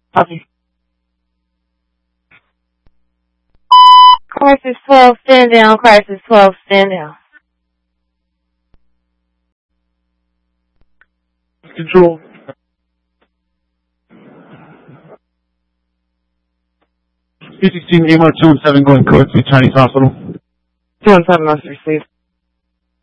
Copy. Crisis 12, stand down. Crisis 12, stand down. Control. P16 AMR 217 going correct to Chinese Hospital. 217 must receive.